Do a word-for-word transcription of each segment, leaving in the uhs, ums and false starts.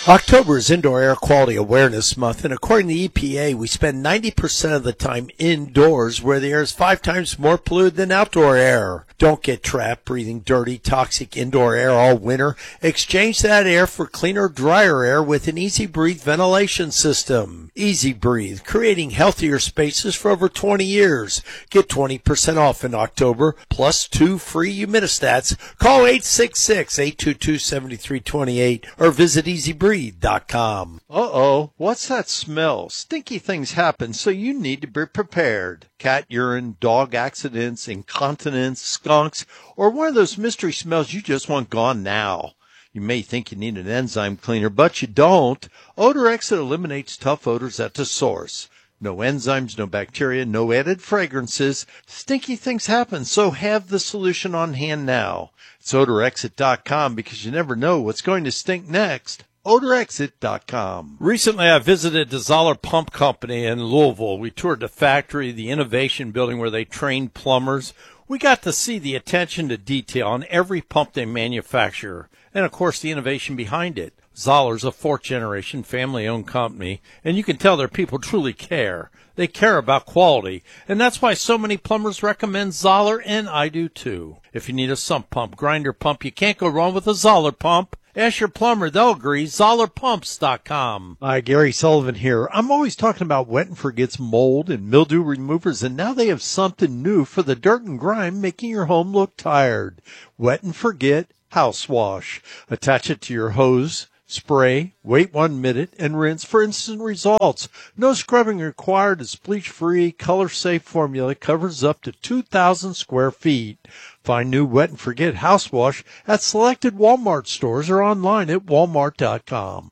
October is Indoor Air Quality Awareness Month, and according to the E P A, we spend ninety percent of the time indoors, where the air is five times more polluted than outdoor air. Don't get trapped breathing dirty, toxic indoor air all winter. Exchange that air for cleaner, drier air with an Easy Breathe ventilation system. Easy Breathe, creating healthier spaces for over twenty years. Get twenty percent off in October, plus two free humidistats. Call eight six six, eight two two, seven three two eight or visit easy breathe dot com. Uh-oh, what's that smell? Stinky things happen, so you need to be prepared. Cat urine, dog accidents, incontinence, skunks, or one of those mystery smells you just want gone now. You may think you need an enzyme cleaner, but you don't. Odor Exit eliminates tough odors at the source. No enzymes, no bacteria, no added fragrances. Stinky things happen, so have the solution on hand now. It's odor exit dot com, because you never know what's going to stink next. odor exit dot com. Recently, I visited the Zoller Pump Company in Louisville. We toured the factory, the innovation building where they train plumbers. We got to see the attention to detail on every pump they manufacture, and, of course, the innovation behind it. Zoller's a fourth-generation family-owned company, and you can tell their people truly care. They care about quality, and that's why so many plumbers recommend Zoller, and I do too. If you need a sump pump, grinder pump, you can't go wrong with a Zoller pump. Ask your plumber, they'll agree. Zoller Pumps dot com. Hi, Gary Sullivan here. I'm always talking about Wet and Forget's mold and mildew removers, and now they have something new for the dirt and grime, making your home look tired. Wet and Forget House Wash. Attach it to your hose, spray, wait one minute, and rinse for instant results. No scrubbing required. It's bleach-free, color-safe formula. Covers up to two thousand square feet. Find new Wet and Forget House Wash at selected Walmart stores or online at walmart dot com.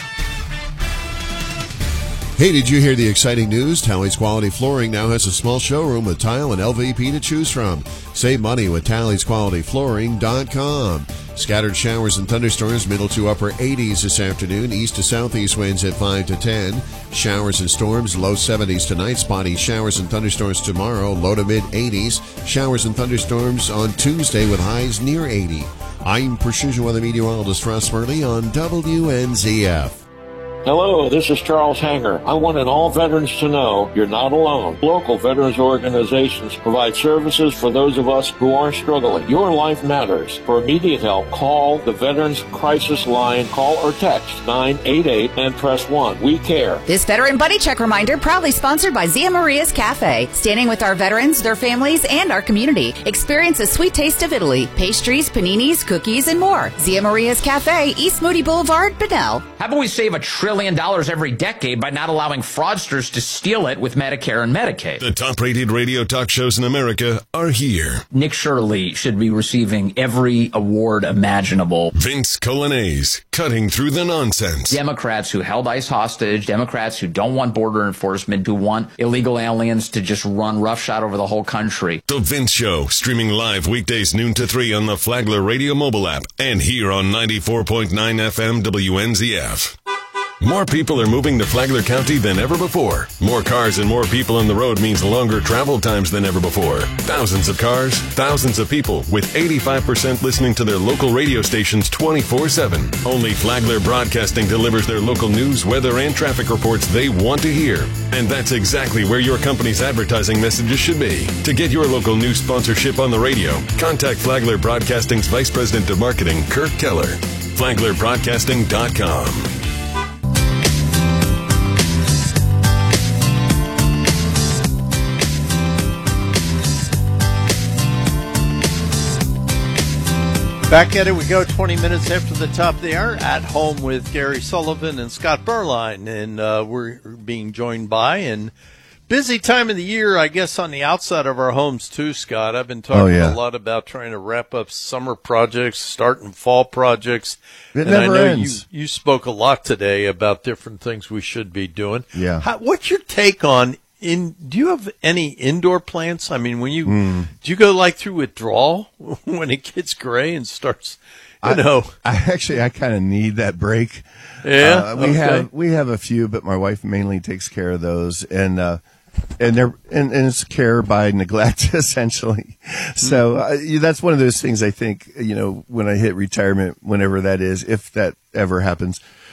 Hey, did you hear the exciting news? Talley's Quality Flooring now has a small showroom with tile and L V P to choose from. Save money with Talley's Quality Flooring dot com. Scattered showers and thunderstorms, middle to upper eighties this afternoon. East to southeast winds at five to ten. Showers and storms, low seventies tonight. Spotty showers and thunderstorms tomorrow, low to mid eighties. Showers and thunderstorms on Tuesday with highs near eighty. I'm Precision Weather Meteorologist Ross Murley on W N Z F. Hello, this is Charles Hanger. I wanted all veterans to know you're not alone. Local veterans organizations provide services for those of us who are struggling. Your life matters. For immediate help, call the Veterans Crisis Line. Call or text nine eight eight and press one. We care. This Veteran Buddy Check reminder proudly sponsored by Zia Maria's Cafe. Standing with our veterans, their families, and our community. Experience a sweet taste of Italy. Pastries, paninis, cookies, and more. Zia Maria's Cafe, East Moody Boulevard, Bunnell. How about we save a trillion dollars every decade by not allowing fraudsters to steal it with Medicare and Medicaid? The top-rated radio talk shows in America are here. Nick Shirley should be receiving every award imaginable. Vince Colanese, cutting through the nonsense. Democrats who held ICE hostage, Democrats who don't want border enforcement, who want illegal aliens to just run roughshod over the whole country. The Vince Show, streaming live weekdays noon to three on the Flagler Radio mobile app and here on ninety-four point nine F M W N Z F. More people are moving to Flagler County than ever before. More cars and more people on the road means longer travel times than ever before. Thousands of cars, thousands of people, with eighty-five percent listening to their local radio stations twenty-four seven. Only Flagler Broadcasting delivers their local news, weather, and traffic reports they want to hear. And that's exactly where your company's advertising messages should be. To get your local news sponsorship on the radio, contact Flagler Broadcasting's Vice President of Marketing, Kirk Keller. Flagler Broadcasting dot com. Back at it we go, twenty minutes after the top of the hour, at home with Gary Sullivan and Scott Berline, and uh, we're being joined by, and busy time of the year, I guess, on the outside of our homes too, Scott. I've been talking oh, yeah. a lot about trying to wrap up summer projects, starting fall projects. It and never I know ends. You, you spoke a lot today about different things we should be doing. Yeah. How, what's your take on In do you have any indoor plants? I mean, when you mm. do you go like through withdrawal when it gets gray and starts, you I, know? I actually I kind of need that break. Yeah, uh, we okay. have we have a few, but my wife mainly takes care of those, and uh, and they're and, and it's care by neglect essentially. So uh, that's one of those things I think, you know, when I hit retirement, whenever that is, if that ever happens.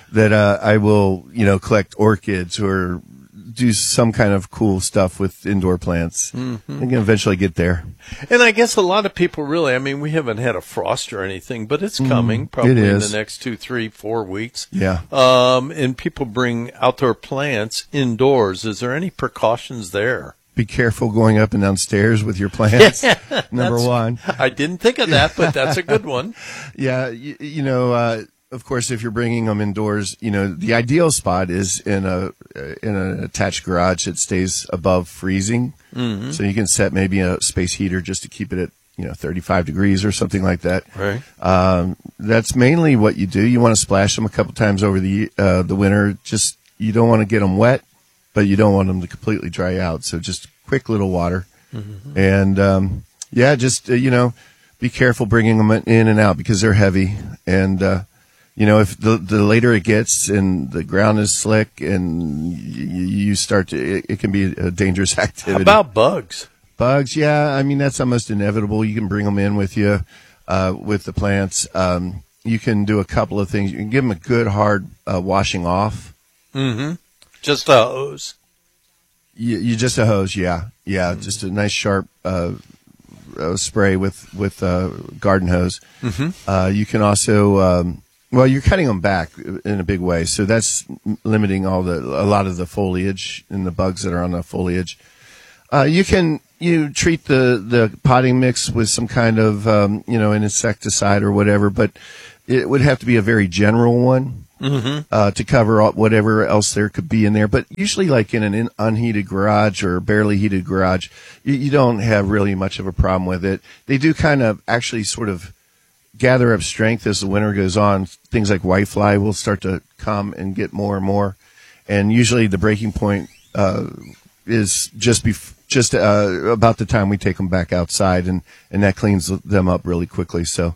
that uh, I will, you know, collect orchids or do some kind of cool stuff with indoor plants. Mm-hmm. I can eventually get there. And I guess a lot of people really, I mean, we haven't had a frost or anything, but it's coming mm, probably it in is. the next two, three, four weeks. Yeah. Um, and people bring outdoor plants indoors. Is there any precautions there? Be careful going up and down stairs with your plants. Yeah, number one. I didn't think of that, but that's a good one. Yeah. You, you know, uh, of course, if you're bringing them indoors, you know, the ideal spot is in a in an attached garage that stays above freezing. Mm-hmm. So you can set maybe a space heater just to keep it at, you know, thirty-five degrees or something like that. Right. Um, that's mainly what you do. You want to splash them a couple times over the uh, the winter. Just you don't want to get them wet, but you don't want them to completely dry out. So just quick little water. Mm-hmm. And um, yeah, just uh, you know, be careful bringing them in and out because they're heavy. And uh, you know, if the the later it gets and the ground is slick and you, you start to, it, it can be a dangerous activity. How about bugs? Bugs, yeah. I mean, that's almost inevitable. You can bring them in with you uh, with the plants. Um, you can do a couple of things. You can give them a good hard uh, washing off. Mm-hmm. Just a hose. You, you just a hose, yeah, yeah. Mm-hmm. Just a nice sharp uh, uh, spray with with uh, garden hose. Mm-hmm. Uh, you can also. Um, Well, you're cutting them back in a big way, so that's limiting all the a lot of the foliage and the bugs that are on the foliage. Uh, you can you treat the, the potting mix with some kind of um, you know an insecticide or whatever, but it would have to be a very general one mm-hmm. uh, to cover all, whatever else there could be in there. But usually, like in an in, unheated garage or barely heated garage, you, you don't have really much of a problem with it. They do kind of actually sort of gather up strength as the winter goes on. Things like whitefly will start to come and get more and more, and usually the breaking point uh, is just bef- just uh, about the time we take them back outside, and, and that cleans them up really quickly. So,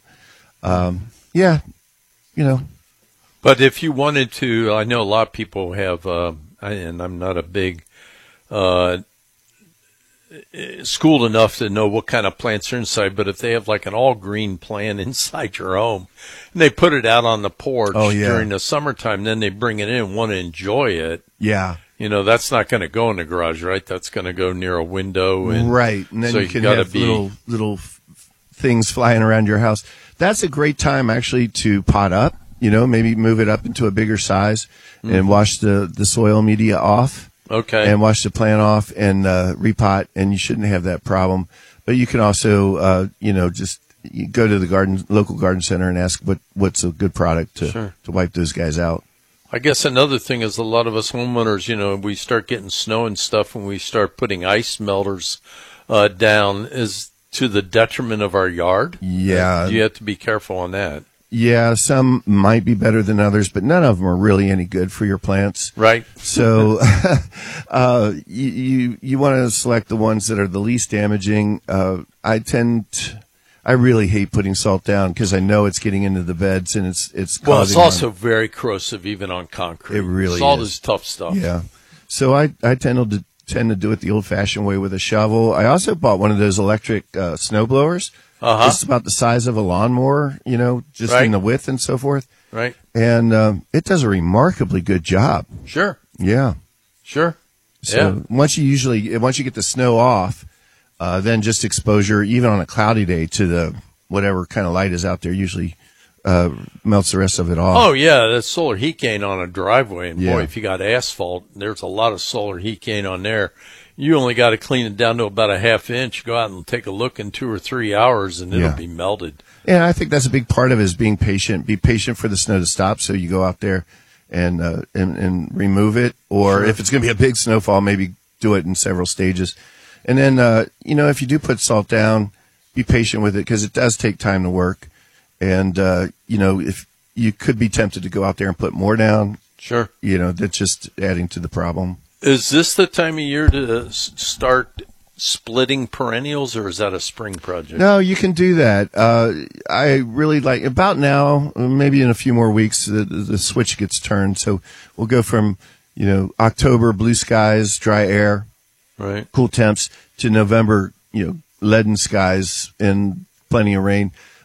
um, yeah, you know. But if you wanted to, I know a lot of people have, uh, and I'm not a big uh, schooled enough to know what kind of plants are inside, but if they have like an all green plant inside your home and they put it out on the porch oh, yeah. during the summertime, then they bring it in and want to enjoy it. Yeah. You know, that's not going to go in the garage, right? That's going to go near a window. And right. And then so you can you have be, little, little f- things flying around your house. That's a great time actually to pot up, you know, maybe move it up into a bigger size mm-hmm. and wash the, the soil media off. Okay. And wash the plant off and uh, repot, and you shouldn't have that problem. But you can also, uh, you know, just you go to the garden, local garden center and ask what, what's a good product to, sure. to wipe those guys out. I guess another thing is a lot of us homeowners, you know, we start getting snow and stuff when we start putting ice melters uh, down is to the detriment of our yard. Yeah. You have to be careful on that. Yeah, some might be better than others, but none of them are really any good for your plants. Right. So uh, you you, you want to select the ones that are the least damaging. Uh, I tend to, I really hate putting salt down because I know it's getting into the beds and it's it's causing well, it's also them. very corrosive even on concrete. It really salt is. is tough stuff. Yeah. So I I tend to tend to do it the old-fashioned way with a shovel. I also bought one of those electric uh, snow blowers. Uh-huh. It's about the size of a lawnmower, you know, just right. in the width and so forth. Right. And um, it does a remarkably good job. Sure. Yeah. Sure. So yeah. once you usually, once you get the snow off, uh, then just exposure, even on a cloudy day, to the whatever kind of light is out there, usually uh, melts the rest of it off. Oh, yeah, that's solar heat gain on a driveway. And, yeah. boy, if you got asphalt, there's a lot of solar heat gain on there. You only got to clean it down to about a half inch. Go out and take a look in two or three hours, and it'll yeah. be melted. And I think that's a big part of it is being patient. Be patient for the snow to stop, so you go out there and uh, and, and remove it. Or sure. if it's going to be a big snowfall, maybe do it in several stages. And then, uh, you know, if you do put salt down, be patient with it because it does take time to work. And, uh, you know, if you could be tempted to go out there and put more down. Sure. You know, that's just adding to the problem. Is this the time of year to start splitting perennials, or is that a spring project? No, you can do that. Uh, I really like about now, maybe in a few more weeks, the, the switch gets turned. So we'll go from, you know, October, blue skies, dry air, right, cool temps, to November, you know, leaden skies and plenty of rain.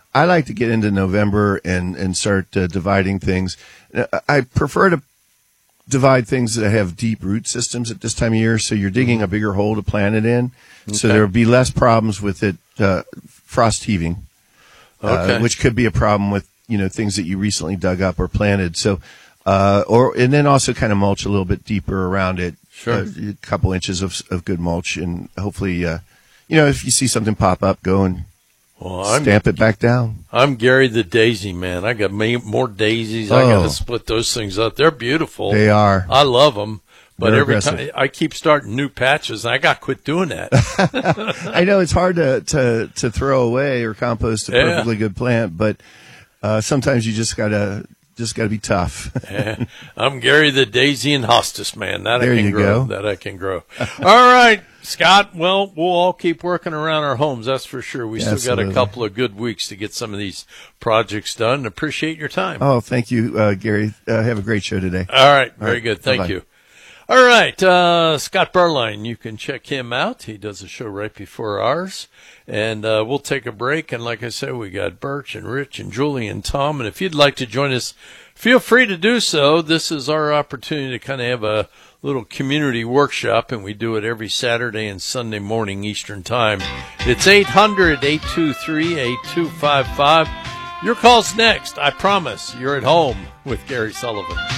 I like to get into November and, and start uh, dividing things. I prefer to divide things that have deep root systems at this time of year, so you're digging a bigger hole to plant it in, okay. so there will be less problems with it uh, frost heaving, okay. uh, which could be a problem with, you know, things that you recently dug up or planted. So, uh, or and then also kind of mulch a little bit deeper around it, sure. uh, a couple inches of of good mulch, and hopefully, uh, you know, if you see something pop up, go and well, stamp I'm, it back down. I'm Gary the Daisy Man. I got more daisies. Oh. I got to split those things up. They're beautiful. They are. I love them. But They're every aggressive. time I keep starting new patches, and I got to quit doing that. I know it's hard to, to, to throw away or compost a yeah. perfectly good plant, but uh, sometimes you just gotta just gotta be tough. yeah. I'm Gary the Daisy and Hostas Man. That there I can you grow. go. That I can grow. All right, Scott. Well, we'll all keep working around our homes. That's for sure. We still Absolutely. got a couple of good weeks to get some of these projects done. Appreciate your time. Oh, thank you, uh, Gary. Uh, have a great show today. All right, very all right. good. Thank Bye-bye. you. All right, uh, Scott Berline, you can check him out. He does a show right before ours. And uh, we'll take a break. And like I said, we got Birch and Rich and Julie and Tom. And if you'd like to join us, feel free to do so. This is our opportunity to kind of have a little community workshop, and we do it every Saturday and Sunday morning Eastern Time. It's eight hundred, eight two three, eight two five five. Your call's next. I promise you're at home with Gary Sullivan.